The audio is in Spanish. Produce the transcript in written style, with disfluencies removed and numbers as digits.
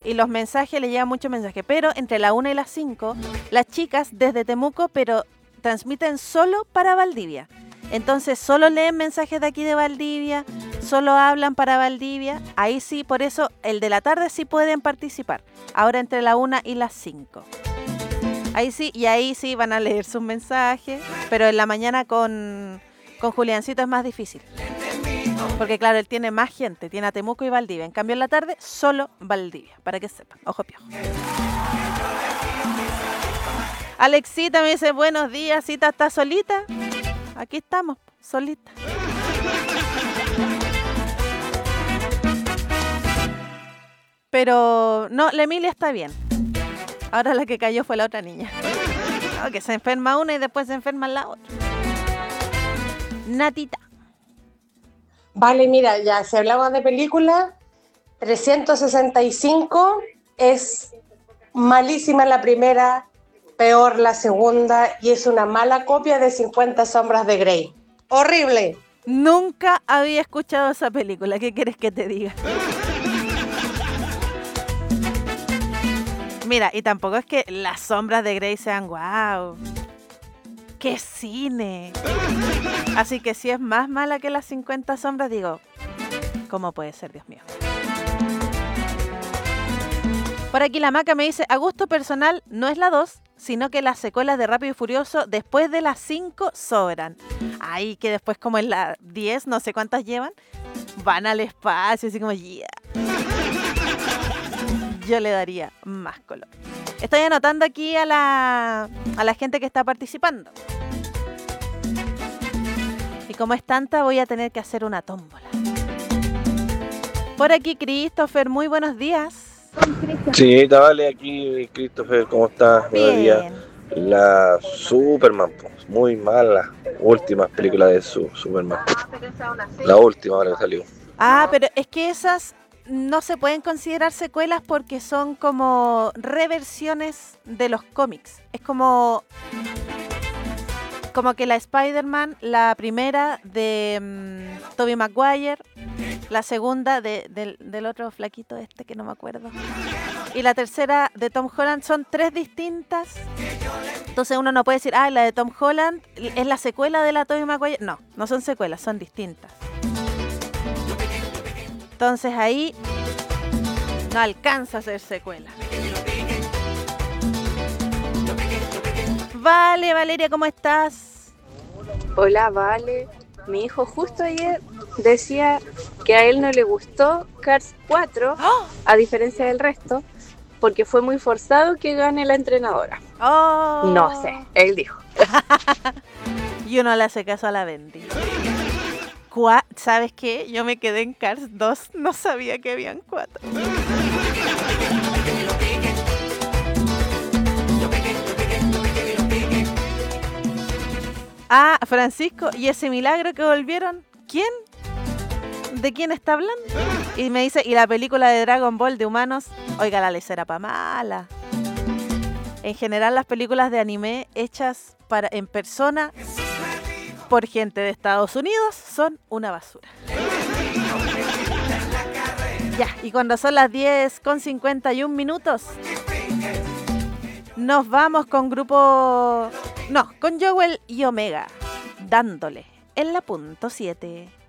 y los mensajes, le llegan muchos mensajes. Pero entre la 1 y las 5, las chicas desde Temuco, pero transmiten solo para Valdivia. Entonces solo leen mensajes de aquí de Valdivia, solo hablan para Valdivia. Ahí sí, por eso el de la tarde sí pueden participar. Ahora entre la 1 y las 5. Ahí sí, y ahí sí van a leer sus mensajes. Pero en la mañana con Juliancito es más difícil. Porque claro, él tiene más gente, tiene a Temuco y Valdivia. En cambio en la tarde, solo Valdivia, para que sepan. Ojo piojo. Alexita me dice, buenos días, Cita, ¿estás solita? Aquí estamos, solita. Pero no, la Emilia está bien. Ahora la que cayó fue la otra niña. No, que se enferma una y después se enferma la otra. Natita. Vale, mira, ya si hablamos de película, 365 es malísima la primera, peor la segunda y es una mala copia de 50 sombras de Grey. ¡Horrible! Nunca había escuchado esa película. ¿Qué quieres que te diga? Mira, y tampoco es que las sombras de Grey sean guau. ¡Qué cine! Así que si es más mala que las 50 sombras, digo, ¿cómo puede ser, Dios mío? Por aquí la Maca me dice, a gusto personal no es la 2, sino que las secuelas de Rápido y Furioso después de las 5 sobran. Ay, que después como en la 10, no sé cuántas llevan, van al espacio, así como, yeah. Yo le daría más color. Estoy anotando aquí a la gente que está participando. Y como es tanta, voy a tener que hacer una tómbola. Por aquí, Christopher, muy buenos días. Sí, vale, aquí Christopher, ¿cómo estás? Buenos días. La Superman, pues, muy mala. Última película de Superman. La última ahora que salió. Ah, pero es que esas no se pueden considerar secuelas porque son como reversiones de los cómics. Es como que la Spider-Man, la primera de Tobey Maguire, la segunda del otro flaquito este que no me acuerdo, y la tercera de Tom Holland, son 3 distintas. Entonces uno no puede decir, la de Tom Holland es la secuela de la Tobey Maguire. No son secuelas, son distintas. Entonces ahí no alcanza a ser secuela. Vale, Valeria, ¿cómo estás? Hola, Vale. Mi hijo justo ayer decía que a él no le gustó Cars 4, a diferencia del resto, porque fue muy forzado que gane la entrenadora. Oh. No sé, él dijo. Y uno le hace caso a la Bendy. ¿Sabes qué? Yo me quedé en Cars 2, no sabía que habían 4. Francisco, ¿y ese milagro que volvieron? ¿Quién? ¿De quién está hablando? Y me dice, ¿y la película de Dragon Ball de humanos? Oiga, la lesera pa' mala. En general, las películas de anime hechas en persona por gente de Estados Unidos son una basura. Ya, y cuando son las 10:51 minutos, nos vamos con con Joel y Omega, dándole en la punto 7.